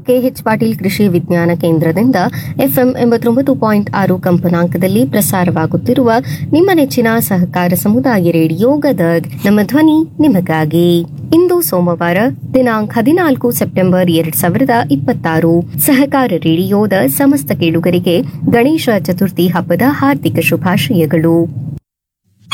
K H Patil ಕೃಷಿ ವಿಜ್ಞಾನ ಕೇಂದ್ರದಿಂದ ಎಫ್ಎಂ 89.6 ಕಂಪನಾಂಕದಲ್ಲಿ ಪ್ರಸಾರವಾಗುತ್ತಿರುವ ನಿಮ್ಮ ನೆಚ್ಚಿನ ಸಹಕಾರ ಸಮುದಾಯ ರೇಡಿಯೋ ಗದಗ್. ನಮ್ಮ ಧ್ವನಿ ನಿಮಗಾಗಿ. ಇಂದು ಸೋಮವಾರ ದಿನಾಂಕ 14 ಸೆಪ್ಟೆಂಬರ್ 2026. ಸಹಕಾರ ರೇಡಿಯೋದ ಸಮಸ್ತ ಕೇಳುಗರಿಗೆ ಗಣೇಶ ಚತುರ್ಥಿ ಹಬ್ಬದ ಹಾರ್ದಿಕ ಶುಭಾಶಯಗಳು.